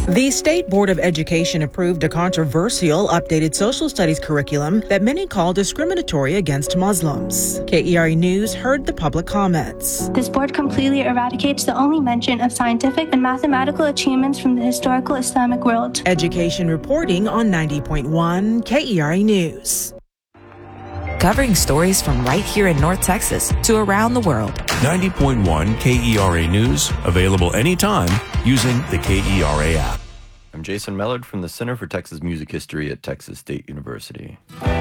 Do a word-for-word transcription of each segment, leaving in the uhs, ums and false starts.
The State Board of Education approved a controversial updated social studies curriculum that many call discriminatory against Muslims. K E R A News heard the public comments. This board completely eradicates the only mention of scientific and mathematical achievements from the historical Islamic world. Education reporting on ninety point one K E R A News. Covering stories from right here in North Texas to around the world. ninety point one K E R A News, available anytime using the K E R A app. I'm Jason Mellard from the Center for Texas Music History at Texas State University.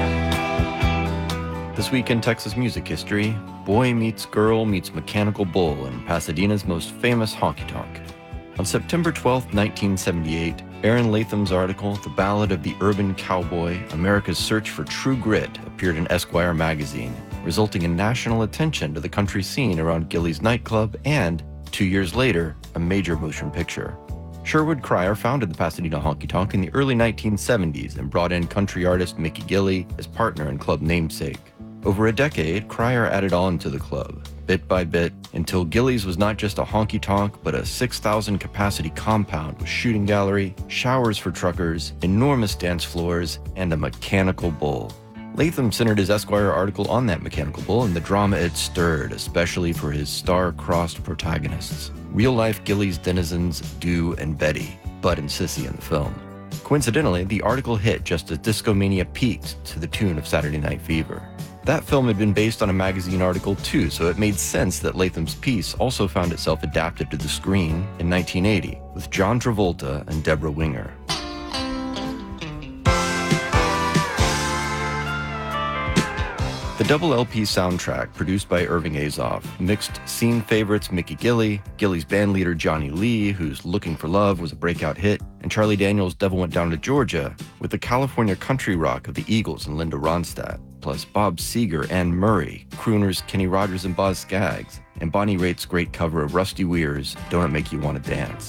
This week in Texas music history, boy meets girl meets mechanical bull in Pasadena's most famous honky-tonk. On September twelfth, nineteen seventy-eight, Aaron Latham's article, The Ballad of the Urban Cowboy, America's Search for True Grit, appeared in Esquire magazine, resulting in national attention to the country scene around Gilley's nightclub and, two years later, a major motion picture. Sherwood Cryer founded the Pasadena Honky Tonk in the early nineteen seventies and brought in country artist Mickey Gilley as partner and club namesake. Over a decade, Cryer added on to the club, bit by bit, until Gilley's was not just a honky-tonk, but a six thousand capacity compound with shooting gallery, showers for truckers, enormous dance floors, and a mechanical bull. Latham centered his Esquire article on that mechanical bull and the drama it stirred, especially for his star-crossed protagonists, real-life Gilley's denizens Dew and Betty, Bud and Sissy in the film. Coincidentally, the article hit just as Discomania peaked to the tune of Saturday Night Fever. That film had been based on a magazine article too, so it made sense that Latham's piece also found itself adapted to the screen in nineteen eighty with John Travolta and Deborah Winger. The double L P soundtrack, produced by Irving Azoff, mixed scene favorites Mickey Gilley, Gilley's bandleader Johnny Lee, whose Looking for Love was a breakout hit, and Charlie Daniels' Devil Went Down to Georgia, with the California country rock of the Eagles and Linda Ronstadt, plus Bob Seger and Murray, crooners Kenny Rogers and Boz Scaggs, and Bonnie Raitt's great cover of Rusty Weir's Don't It Make You Want to Dance.